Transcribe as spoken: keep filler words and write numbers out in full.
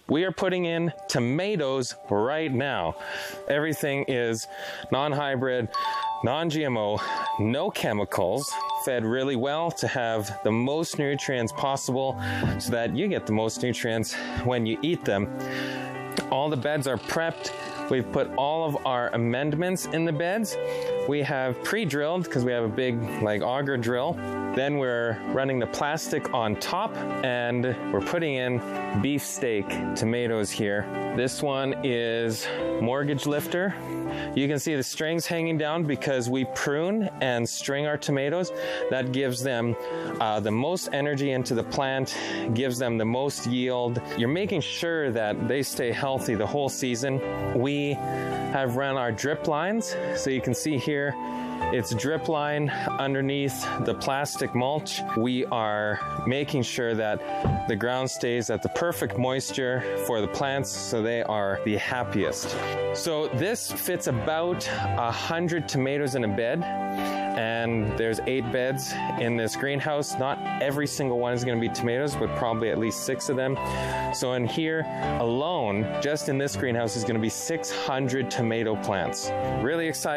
We are putting in tomatoes right now. Everything is non-hybrid, non-G M O, no chemicals, fed really well to have the most nutrients possible so that you get the most nutrients when you eat them. All the beds are prepped. We've put all of our amendments in the beds. We have pre-drilled because we have a big like auger drill. Then we're running the plastic on top and we're putting in beefsteak tomatoes here. This one is mortgage lifter. You can see the strings hanging down because we prune and string our tomatoes. That gives them uh, the most energy into the plant, gives them the most yield. You're making sure that they stay healthy the whole season. We have run our drip lines. So you can see here, it's drip line underneath the plastic mulch. We are making sure that the ground stays at the perfect moisture for the plants so they are the happiest. So this fits about a hundred tomatoes in a bed, and there's eight beds in this greenhouse. Not every single one is going to be tomatoes, but probably at least six of them. So in here alone, just in this greenhouse, is going to be six hundred tomato plants. Really excited.